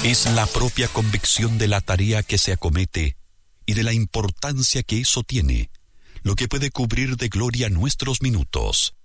Es la propia convicción de la tarea que se acomete y de la importancia que eso tiene, lo que puede cubrir de gloria nuestros minutos.